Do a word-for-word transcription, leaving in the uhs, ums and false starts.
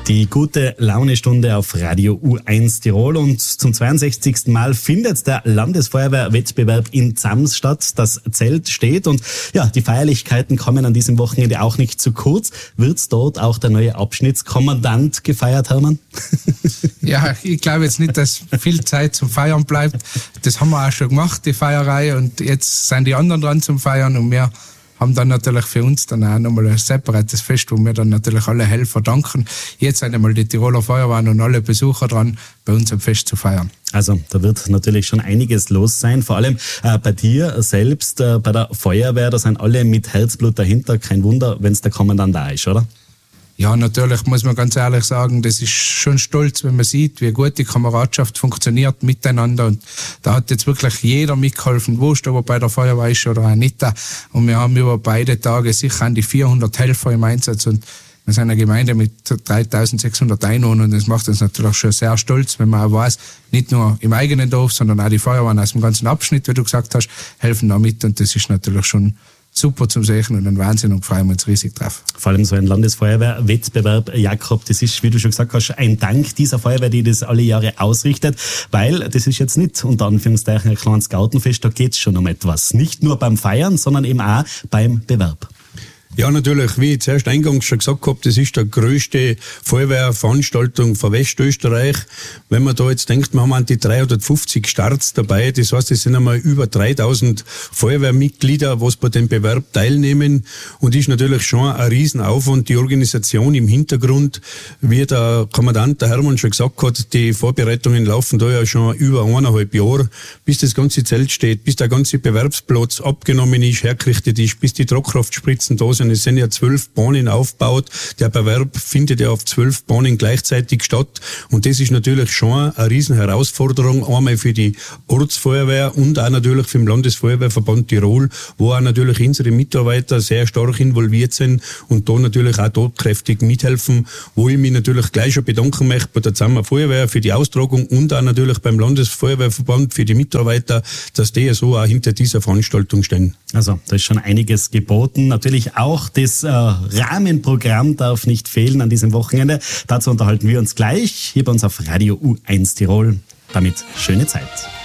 Die gute Launestunde auf Radio U eins Tirol und zum zweiundsechzigsten Mal findet der Landesfeuerwehrwettbewerb in Zams statt. Das Zelt steht und ja, die Feierlichkeiten kommen an diesem Wochenende auch nicht zu kurz. Wird dort auch der neue Abschnittskommandant gefeiert, Hermann? Ja, ich glaube jetzt nicht, dass viel Zeit zum Feiern bleibt. Das haben wir auch schon gemacht, die Feierei, und jetzt sind die anderen dran zum Feiern und wir haben dann natürlich für uns dann auch nochmal ein separates Fest, wo wir dann natürlich alle Helfer danken. Jetzt sind einmal die Tiroler Feuerwehren und alle Besucher dran, bei uns am Fest zu feiern. Also da wird natürlich schon einiges los sein, vor allem äh, bei dir selbst, äh, bei der Feuerwehr, da sind alle mit Herzblut dahinter. Kein Wunder, wenn es der Kommandant da ist, oder? Ja, natürlich muss man ganz ehrlich sagen, das ist schon stolz, wenn man sieht, wie gut die Kameradschaft funktioniert miteinander. Und da hat jetzt wirklich jeder mitgeholfen, wurscht, ob er bei der Feuerwehr ist oder auch nicht. Und wir haben über beide Tage sicher an die vierhundert Helfer im Einsatz. Und wir sind eine Gemeinde mit dreitausendsechshundert Einwohnern. Und das macht uns natürlich schon sehr stolz, wenn man auch weiß, nicht nur im eigenen Dorf, sondern auch die Feuerwehren aus dem ganzen Abschnitt, wie du gesagt hast, helfen da mit. Und das ist natürlich schon super zum Sehen und ein Wahnsinn, und freuen wir uns riesig drauf. Vor allem so ein Landesfeuerwehrwettbewerb, Jakob, das ist, wie du schon gesagt hast, ein Dank dieser Feuerwehr, die das alle Jahre ausrichtet, weil das ist jetzt nicht unter Anführungszeichen ein kleines Gartenfest, da geht's schon um etwas. Nicht nur beim Feiern, sondern eben auch beim Bewerb. Ja, natürlich, wie ich zuerst eingangs schon gesagt habe, das ist die grösste Feuerwehrveranstaltung von Westösterreich. Wenn man da jetzt denkt, wir haben an die dreihundertfünfzig Starts dabei, das heißt, es sind einmal über dreitausend Feuerwehrmitglieder, was bei dem Bewerb teilnehmen, und ist natürlich schon ein Riesenaufwand. Die Organisation im Hintergrund, wie der Kommandant, der Hermann, schon gesagt hat, die Vorbereitungen laufen da ja schon über eineinhalb Jahre, bis das ganze Zelt steht, bis der ganze Bewerbsplatz abgenommen ist, hergerichtet ist, bis die Druckraftspritzen da sind. Es sind ja zwölf Bahnen aufgebaut. Der Bewerb findet ja auf zwölf Bahnen gleichzeitig statt. Und das ist natürlich schon eine riesen Herausforderung, einmal für die Ortsfeuerwehr und auch natürlich für den Landesfeuerwehrverband Tirol, wo auch natürlich unsere Mitarbeiter sehr stark involviert sind und da natürlich auch tatkräftig mithelfen, wo ich mich natürlich gleich schon bedanken möchte bei der Zammer Feuerwehr für die Austragung und auch natürlich beim Landesfeuerwehrverband für die Mitarbeiter, dass die so auch hinter dieser Veranstaltung stehen. Also da ist schon einiges geboten. Natürlich auch Auch das äh, Rahmenprogramm darf nicht fehlen an diesem Wochenende. Dazu unterhalten wir uns gleich hier bei uns auf Radio U eins Tirol. Damit schöne Zeit.